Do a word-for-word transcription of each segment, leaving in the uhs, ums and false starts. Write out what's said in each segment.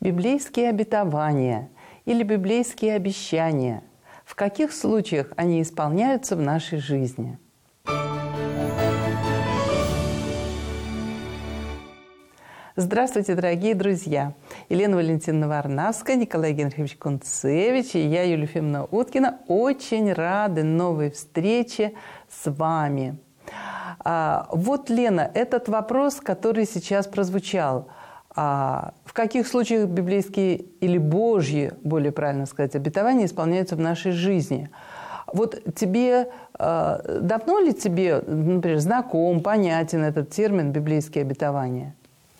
Библейские обетования или библейские обещания. В каких случаях они исполняются в нашей жизни? Здравствуйте, дорогие друзья! Елена Валентиновна Варнавская, Николай Генрихович Кунцевич и я, Юлия Ефимовна Уткина, очень рады новой встрече с вами. А, вот, Лена, этот вопрос, который сейчас прозвучал. А, в каких случаях библейские или Божьи, более правильно сказать, обетования исполняются в нашей жизни? Вот тебе, а, давно ли тебе, например, знаком, понятен этот термин «библейские обетования»?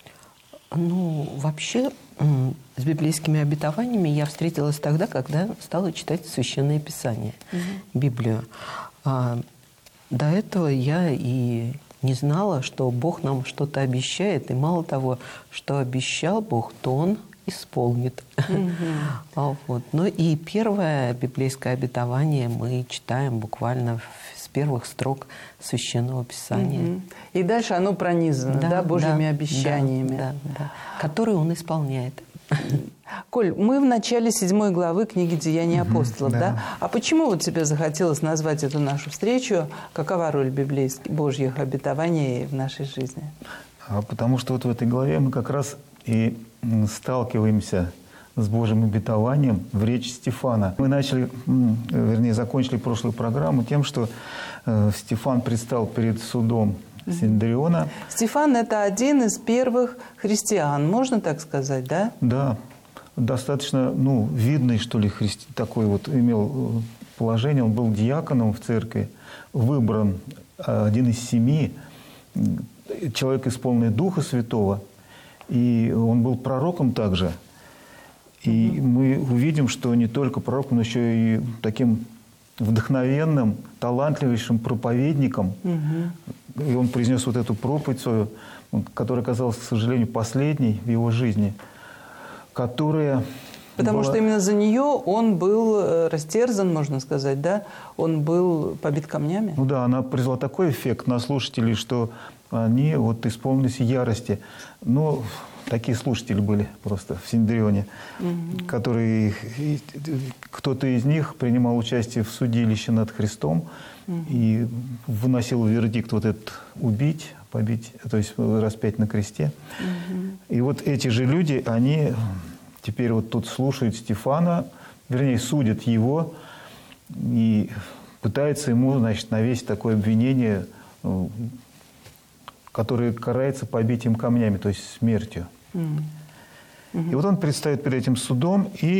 Ну, вообще, с библейскими обетованиями я встретилась тогда, когда стала читать Священное Писание, угу. Библию. А, до этого я и не знала, что Бог нам что-то обещает. И мало того, что обещал Бог, то Он исполнит. Угу. а, вот. Но и первое библейское обетование мы читаем буквально с первых строк Священного Писания. Угу. И дальше оно пронизано, да, да, Божьими да, обещаниями. Да, да, да, которые Он исполняет. Коль, мы в начале седьмой главы книги «Деяний апостолов», да. да? А почему вот тебе захотелось назвать эту нашу встречу? Какова роль библейских, Божьих обетований в нашей жизни? А потому что вот в этой главе мы как раз и сталкиваемся с Божьим обетованием в речи Стефана. Мы начали, вернее, закончили прошлую программу тем, что Стефан предстал перед судом Синедриона. Стефан – это один из первых христиан, можно так сказать, да? Да, достаточно, ну, видный, что ли, христи... такой вот имел положение. Он был диаконом в церкви, выбран один из семи, человек, исполненный Духа Святого, и он был пророком также. И угу. мы увидим, что не только пророком, но еще и таким вдохновенным, талантливейшим проповедником. Угу. И он произнес вот эту проповедь свою, которая оказалась, к сожалению, последней в его жизни, которая... Потому была... что именно за нее он был растерзан, можно сказать, да? Он был побит камнями. Ну да, она произвела такой эффект на слушателей, что они вот исполнились ярости. Но такие слушатели были просто в Синедрионе, угу. которые... Кто-то из них принимал участие в судилище над Христом, угу. и выносил вердикт вот этот убить, побить, то есть распять на кресте. Угу. И вот эти же люди, они теперь вот тут слушают Стефана, вернее, судят его и пытаются ему, значит, навесить такое обвинение, которое карается побитием камнями, то есть смертью. Угу. И вот он предстает перед этим судом, и